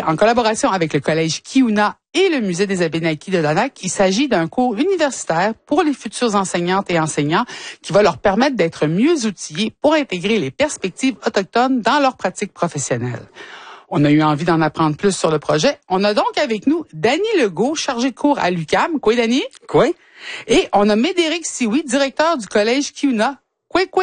en collaboration avec le Collège Kiuna et le Musée des Abénaquis de Danak, il s'agit d'un cours universitaire pour les futures enseignantes et enseignants qui va leur permettre d'être mieux outillés pour intégrer les perspectives autochtones dans leur pratique professionnelle. On a eu envie d'en apprendre plus sur le projet. On a donc avec nous Dany Legault, chargé de cours à l'UQAM. Quoi, Dany? Quoi? Et on a Médéric Sioui, directeur du Collège Kiuna. Quoi? Quoi?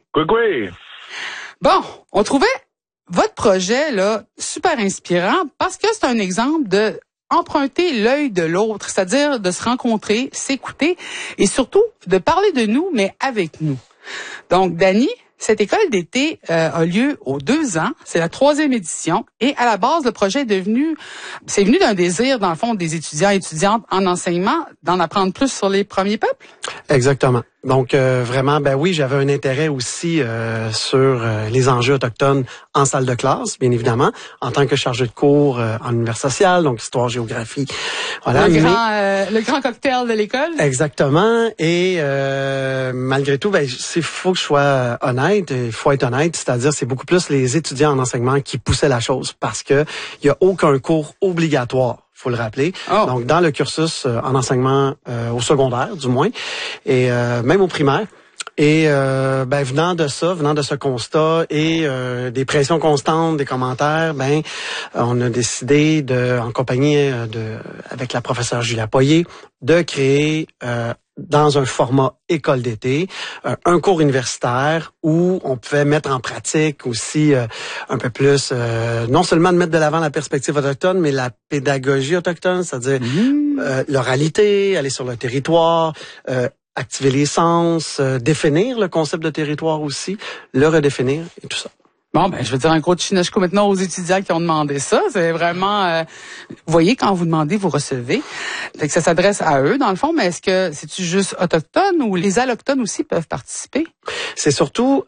Bon, on trouvait votre projet là super inspirant parce que c'est un exemple de emprunter l'œil de l'autre, c'est-à-dire de se rencontrer, s'écouter et surtout de parler de nous, mais avec nous. Donc, Dany, cette école d'été a lieu aux 2 ans. C'est la 3e édition. Et à la base, le projet est venu d'un désir, dans le fond, des étudiants et étudiantes en enseignement, d'en apprendre plus sur les premiers peuples? Exactement. Donc, vraiment, ben oui, j'avais un intérêt aussi sur les enjeux autochtones en salle de classe, bien évidemment, en tant que chargé de cours en univers social, donc histoire, géographie. Voilà. Le grand cocktail de l'école? Exactement. Et malgré tout, ben, faut que je sois honnête. Il faut être honnête, c'est-à-dire c'est beaucoup plus les étudiants en enseignement qui poussaient la chose parce que il y a aucun cours obligatoire. Faut le rappeler. Oh. Donc, dans le cursus en enseignement au secondaire, du moins, et même au primaire. Et ben venant de ce constat et des pressions constantes, des commentaires, ben on a décidé en compagnie avec la professeure Julia Poirier, de créer dans un format école d'été, un cours universitaire où on pouvait mettre en pratique aussi un peu plus, non seulement de mettre de l'avant la perspective autochtone, mais la pédagogie autochtone, c'est-à-dire l'oralité, aller sur le territoire, activer les sens, définir le concept de territoire aussi, le redéfinir et tout ça. Bon, ben, je veux dire un gros chinachko maintenant aux étudiants qui ont demandé ça. C'est vraiment, vous voyez, quand vous demandez, vous recevez. Fait que ça s'adresse à eux, dans le fond, mais est-ce que c'est-tu juste autochtone ou les allochtones aussi peuvent participer? C'est surtout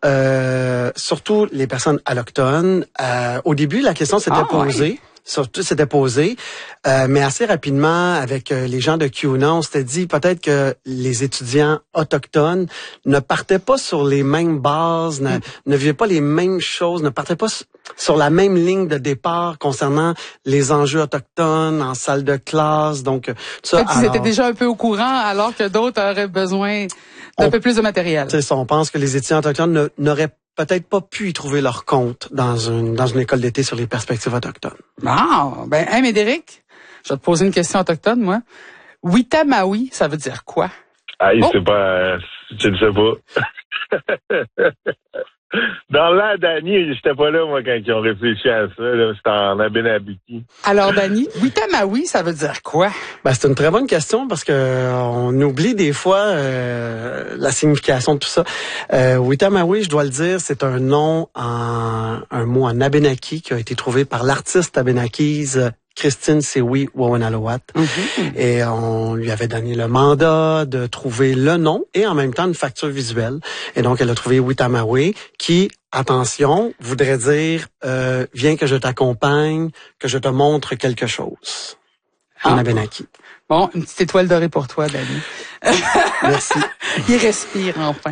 les personnes allochtones. Au début, la question s'était posée. Ouais. Surtout, c'était posé, mais assez rapidement, avec les gens de Kiuna, on s'était dit peut-être que les étudiants autochtones ne partaient pas sur les mêmes bases, ne vivaient pas les mêmes choses, ne partaient pas sur la même ligne de départ concernant les enjeux autochtones en salle de classe. Donc, tout ça. Ils étaient déjà un peu au courant, alors que d'autres auraient besoin d'un peu plus de matériel. C'est ça, on pense que les étudiants autochtones n'auraient peut-être pas pu y trouver leur compte dans une école d'été sur les perspectives autochtones. Bon, ben, hey, Médéric, je vais te poser une question autochtone, moi. Witamawi, ça veut dire quoi? Ah, c'est pas, je ne sais pas. Dans l'an Dany, j'étais pas là, moi, quand ils ont réfléchi à ça, là. C'était en Abénaquis. Alors, Dany, Witamawi, ça veut dire quoi? Ben, c'est une très bonne question parce que on oublie des fois la signification de tout ça. Witamawi, je dois le dire, c'est un nom un mot en abénaki qui a été trouvé par l'artiste abénakise Christine Sioui Wawanalowat. Et on lui avait donné le mandat de trouver le nom et en même temps une facture visuelle. Et donc, elle a trouvé Witamawi qui, attention, voudrait dire viens que je t'accompagne, que je te montre quelque chose. En abénaki. Bon, une petite étoile dorée pour toi, Dany. Merci. Il respire enfin.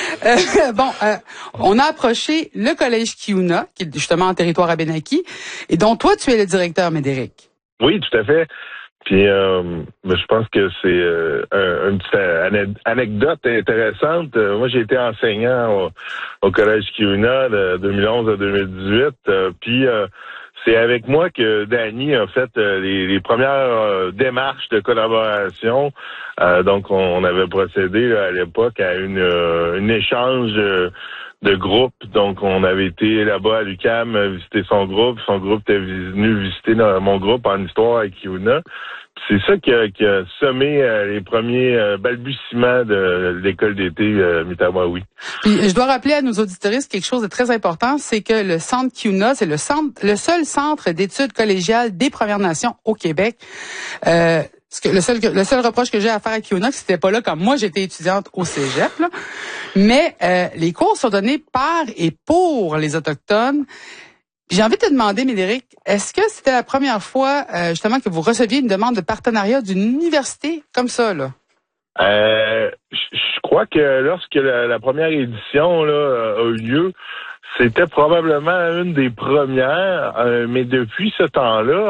On a approché le Collège Kiuna, qui est justement en territoire abénaki, et dont toi, tu es le directeur, Médéric. Oui, tout à fait. Puis, je pense que c'est une petite anecdote intéressante. Moi, j'ai été enseignant au Collège Kiuna de 2011 à 2018. Puis, c'est avec moi que Dany a fait les premières démarches de collaboration. Donc, on avait procédé là, à l'époque à une échange de groupe. Donc, on avait été là-bas à l'UQAM visiter son groupe. Son groupe était venu visiter mon groupe en histoire à Kiuna. C'est ça qui a semé les premiers balbutiements de l'école d'été Mitamawi. Puis je dois rappeler à nos auditoristes quelque chose de très important, c'est que le centre Kiuna, c'est le seul centre d'études collégiales des Premières Nations au Québec. Le seul reproche que j'ai à faire à Kiuna, c'est que c'était pas là quand moi j'étais étudiante au cégep, là. Mais les cours sont donnés par et pour les Autochtones. J'ai envie de te demander, Médéric, est-ce que c'était la première fois justement que vous receviez une demande de partenariat d'une université comme ça, là? Je crois que lorsque la première édition là, a eu lieu, c'était probablement une des premières, mais depuis ce temps-là,